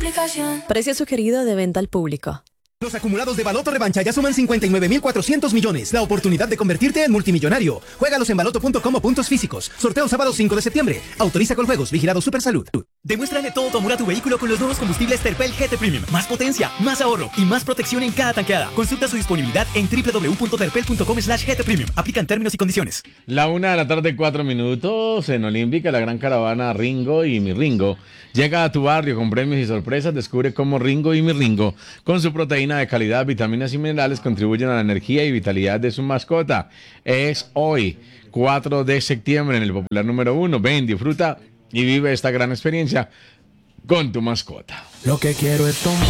Precio sugerido de venta al público. Los acumulados de Baloto Revancha ya suman 59.400 millones. La oportunidad de convertirte en multimillonario. Juégalos en baloto.com o puntos físicos. Sorteo sábado 5 de septiembre. Autoriza con juegos. Vigilado Supersalud. Demuéstrale todo tu amor a tu vehículo con los nuevos combustibles Terpel GT Premium. Más potencia, más ahorro y más protección en cada tanqueada. Consulta su disponibilidad en www.terpel.com/GT Premium. Aplican términos y condiciones. 1:04 en Olímpica, la gran caravana Ringo y Mi Ringo llega a tu barrio con premios y sorpresas. Descubre cómo Ringo y Mi Ringo, con su proteína de calidad, vitaminas y minerales, contribuyen a la energía y vitalidad de su mascota. Es hoy, 4 de septiembre, en el popular número 1. Ven, disfruta y vive esta gran experiencia con tu mascota. Lo que quiero es tomar.